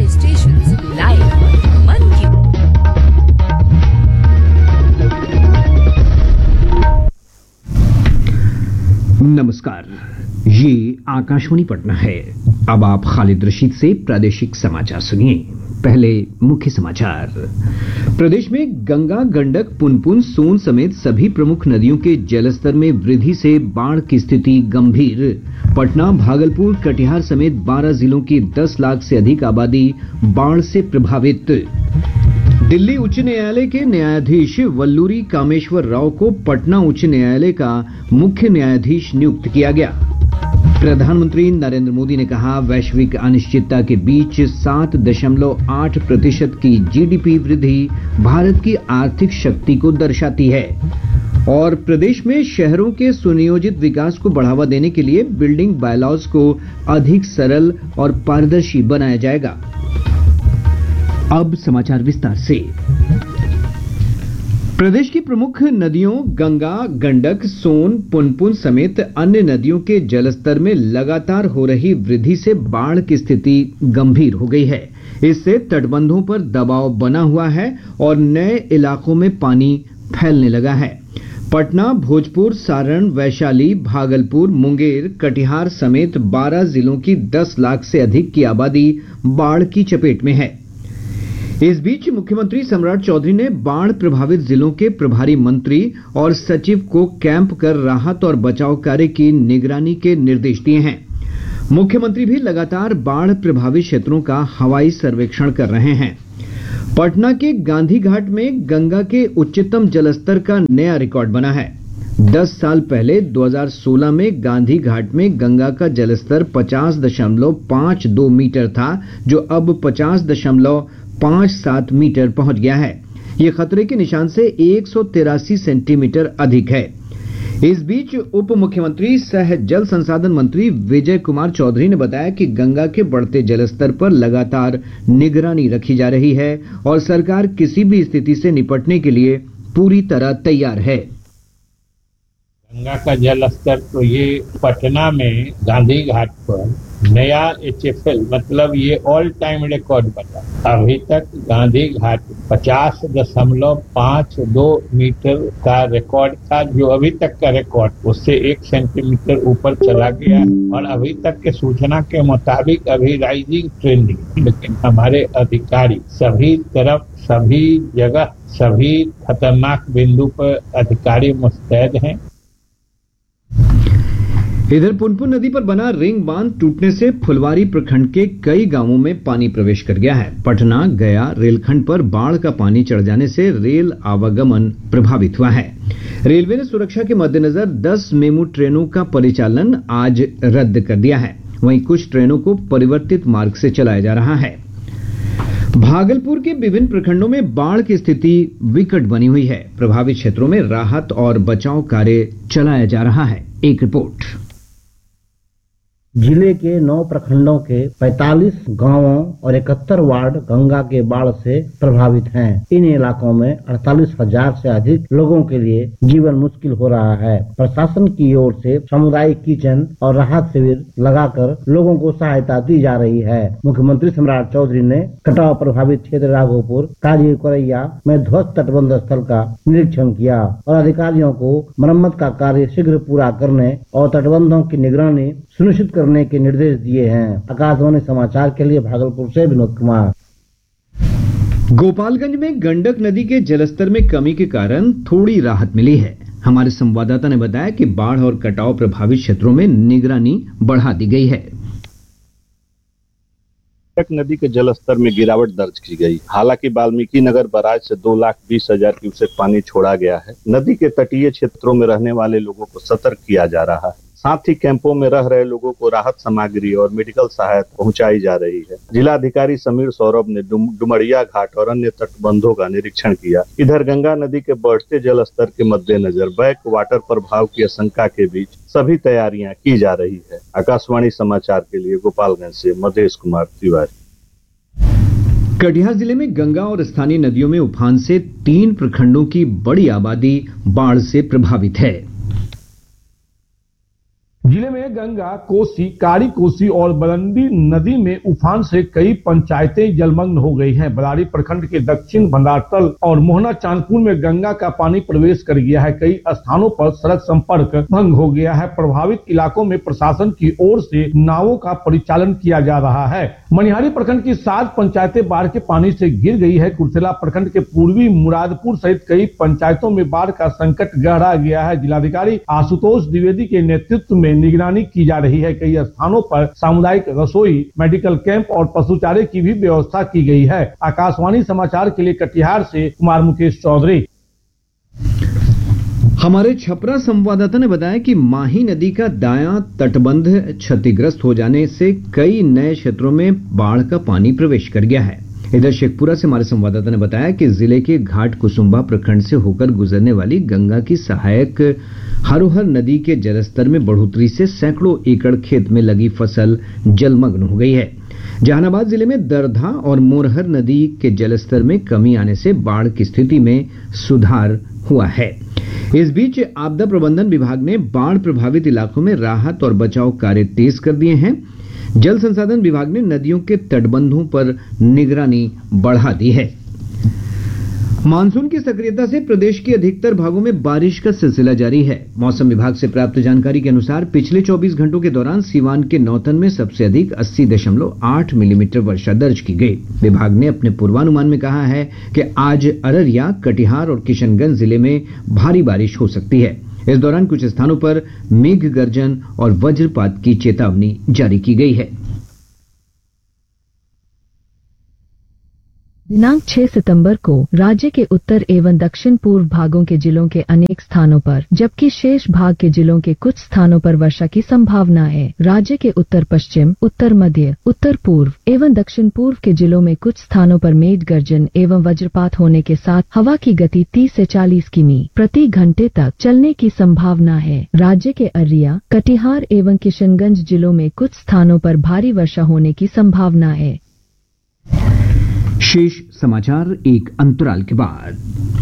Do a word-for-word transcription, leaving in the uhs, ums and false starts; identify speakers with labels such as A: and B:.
A: हमारे station live मन की।
B: नमस्कार, ये आकाशवाणी पटना है। अब आप खालिद रशीद से प्रादेशिक समाचार सुनिए। पहले मुख्य समाचार। प्रदेश में गंगा, गंडक, पुनपुन, सोन समेत सभी प्रमुख नदियों के जलस्तर में वृद्धि से बाढ़ की स्थिति गंभीर। पटना, भागलपुर, कटिहार समेत बारह जिलों की दस लाख से अधिक आबादी बाढ़ से प्रभावित। दिल्ली उच्च न्यायालय के न्यायाधीश वल्लूरी कामेश्वर राव को पटना उच्च न्यायालय का मुख्य न्यायाधीश नियुक्त किया गया। प्रधानमंत्री नरेंद्र मोदी ने कहा, वैश्विक अनिश्चितता के बीच सात दशमलव आठ प्रतिशत की जीडीपी वृद्धि भारत की आर्थिक शक्ति को दर्शाती है। और प्रदेश में शहरों के सुनियोजित विकास को बढ़ावा देने के लिए बिल्डिंग बायलॉज को अधिक सरल और पारदर्शी बनाया जाएगा। अब समाचार विस्तार से। प्रदेश की प्रमुख नदियों गंगा, गंडक, सोन, पुनपुन समेत अन्य नदियों के जलस्तर में लगातार हो रही वृद्धि से बाढ़ की स्थिति गंभीर हो गई है। इससे तटबंधों पर दबाव बना हुआ है और नए इलाकों में पानी फैलने लगा है। पटना, भोजपुर, सारण, वैशाली, भागलपुर, मुंगेर, कटिहार समेत बारह जिलों की दस लाख से अधिक की आबादी बाढ़ की चपेट में है। इस बीच मुख्यमंत्री सम्राट चौधरी ने बाढ़ प्रभावित जिलों के प्रभारी मंत्री और सचिव को कैंप कर राहत और बचाव कार्य की निगरानी के निर्देश दिए हैं। मुख्यमंत्री भी लगातार बाढ़ प्रभावित क्षेत्रों का हवाई सर्वेक्षण कर रहे हैं। पटना के गांधी घाट में गंगा के उच्चतम जलस्तर का नया रिकॉर्ड बना है। दस साल पहले दो हज़ार सोलह में गांधी घाट में गंगा का जलस्तर पचास दशमलव पांच दो मीटर था, जो अब पचास दशमलव पांच सात मीटर पहुंच गया है। ये खतरे के निशान से एक सौ तिरासी सेंटीमीटर अधिक है। इस बीच उप मुख्यमंत्री सह जल संसाधन मंत्री विजय कुमार चौधरी ने बताया कि गंगा के बढ़ते जलस्तर पर लगातार निगरानी रखी जा रही है और सरकार किसी भी स्थिति से निपटने के लिए पूरी तरह तैयार है।
C: गंगा का जल स्तर तो ये पटना में गांधी घाट पर नया एच एफ एल मतलब ये ऑल टाइम रिकॉर्ड बना। अभी तक गांधी घाट पचास दशमलव पांच दो मीटर का रिकॉर्ड था, जो अभी तक का रिकॉर्ड उससे एक सेंटीमीटर ऊपर चला गया है। और अभी तक के सूचना के मुताबिक अभी राइजिंग ट्रेंड है, लेकिन हमारे अधिकारी सभी तरफ, सभी जगह, सभी खतरनाक बिंदु पर अधिकारी मुस्तैद हैं।
B: इधर पुनपुन नदी पर बना रिंग बांध टूटने से फुलवारी प्रखंड के कई गांवों में पानी प्रवेश कर गया है। पटना गया रेलखंड पर बाढ़ का पानी चढ़ जाने से रेल आवागमन प्रभावित हुआ है। रेलवे ने सुरक्षा के मद्देनजर दस मेमू ट्रेनों का परिचालन आज रद्द कर दिया है। वहीं कुछ ट्रेनों को परिवर्तित मार्ग से चलाया जा रहा है। भागलपुर के विभिन्न प्रखंडों में बाढ़ की स्थिति विकट बनी हुई है। प्रभावित क्षेत्रों में राहत और बचाव कार्य चलाया जा रहा है। एक रिपोर्ट।
D: जिले के नौ प्रखंडों के पैंतालीस गांवों और इकहत्तर वार्ड गंगा के बाढ़ से प्रभावित हैं। इन इलाकों में अड़तालीस हजार से अधिक लोगों के लिए जीवन मुश्किल हो रहा है। प्रशासन की ओर से सामुदायिक किचन और राहत शिविर लगाकर लोगों को सहायता दी जा रही है। मुख्यमंत्री सम्राट चौधरी ने कटाव प्रभावित क्षेत्र राघोपुर, काजी कोरैया में ध्वस्त तटबंध स्थल का निरीक्षण किया और अधिकारियों को मरम्मत का कार्य शीघ्र पूरा करने और तटबंधों की निगरानी सुनिश्चित करने के निर्देश दिए हैं। आकाशवाणी समाचार के लिए भागलपुर से विनोद कुमार।
B: गोपालगंज में गंडक नदी के जलस्तर में कमी के कारण थोड़ी राहत मिली है। हमारे संवाददाता ने बताया कि बाढ़ और कटाव प्रभावित क्षेत्रों में निगरानी बढ़ा दी गई है।
E: गंडक नदी के जलस्तर में गिरावट दर्ज की गई। हालांकि वाल्मीकि नगर बराज से दो लाख बीस हजार क्यूसेक पानी छोड़ा गया है। नदी के तटीय क्षेत्रों में रहने वाले लोगों को सतर्क किया जा रहा है। साथ ही कैंपों में रह रहे लोगों को राहत सामग्री और मेडिकल सहायता पहुंचाई जा रही है। जिलाधिकारी समीर सौरभ ने डुम, डुमरिया घाट और अन्य तटबंधों का निरीक्षण किया। इधर गंगा नदी के बढ़ते जल स्तर के मद्देनजर बैक वाटर प्रभाव की आशंका के बीच सभी तैयारियां की जा रही है। आकाशवाणी समाचार के लिए गोपालगंज से मधेश कुमार तिवारी।
B: कटिहार जिले में गंगा और स्थानीय नदियों में उफान से तीन प्रखंडों की बड़ी आबादी बाढ़ से प्रभावित है।
F: जिले में गंगा, कोसी, कारी कोसी और बरंडी नदी में उफान से कई पंचायतें जलमग्न हो गई हैं। बरारी प्रखंड के दक्षिण भंडारतल और मोहना चांदपुर में गंगा का पानी प्रवेश कर गया है। कई स्थानों पर सड़क संपर्क भंग हो गया है। प्रभावित इलाकों में प्रशासन की ओर से नावों का परिचालन किया जा रहा है। मनिहारी प्रखंड की सात पंचायतें बाढ़ के पानी से घिर गई है। कुर्सेला प्रखंड के पूर्वी मुरादपुर सहित कई पंचायतों में बाढ़ का संकट गहरा गया है। जिलाधिकारी आशुतोष द्विवेदी के नेतृत्व में निगरानी की जा रही है। कई स्थानों पर सामुदायिक रसोई, मेडिकल कैंप और पशु चारे की भी व्यवस्था की गई है। आकाशवाणी समाचार के लिए कटिहार से कुमार मुकेश चौधरी।
B: हमारे छपरा संवाददाता ने बताया कि माही नदी का दायां तटबंध क्षतिग्रस्त हो जाने से कई नए क्षेत्रों में बाढ़ का पानी प्रवेश कर गया है। इधर शेखपुरा से हमारे संवाददाता ने बताया कि जिले के घाट कुसुम्बा प्रखंड से होकर गुजरने वाली गंगा की सहायक हरोहर नदी के जलस्तर में बढ़ोतरी से सैकड़ों एकड़ खेत में लगी फसल जलमग्न हो गई है। जहानाबाद जिले में दरधा और मोरहर नदी के जलस्तर में कमी आने से बाढ़ की स्थिति में सुधार हुआ है। इस बीच आपदा प्रबंधन विभाग ने बाढ़ प्रभावित इलाकों में राहत और बचाव कार्य तेज कर दिए हैं। जल संसाधन विभाग ने नदियों के तटबंधों पर निगरानी बढ़ा दी है। मानसून की सक्रियता से प्रदेश के अधिकतर भागों में बारिश का सिलसिला जारी है। मौसम विभाग से प्राप्त जानकारी के अनुसार पिछले चौबीस घंटों के दौरान सीवान के नौतन में सबसे अधिक अस्सी दशमलव आठ मिलीमीटर वर्षा दर्ज की गई। विभाग ने अपने पूर्वानुमान में कहा है कि आज अररिया, कटिहार और किशनगंज जिले में भारी बारिश हो सकती है। इस दौरान कुछ स्थानों पर मेघ गर्जन और वज्रपात की चेतावनी जारी की गई है।
G: दिनांक छह सितंबर को राज्य के उत्तर एवं दक्षिण पूर्व भागों के जिलों के अनेक स्थानों पर जबकि शेष भाग के जिलों के कुछ स्थानों पर वर्षा की संभावना है। राज्य के उत्तर पश्चिम, उत्तर मध्य, उत्तर पूर्व एवं दक्षिण पूर्व के जिलों में कुछ स्थानों पर मेघ गर्जन एवं वज्रपात होने के साथ हवा की गति तीस से चालीस किमी प्रति घंटे तक चलने की संभावना है। राज्य के अररिया, कटिहार एवं किशनगंज जिलों में कुछ स्थानों पर भारी वर्षा होने की संभावना है।
B: शेष समाचार एक अंतराल के बाद।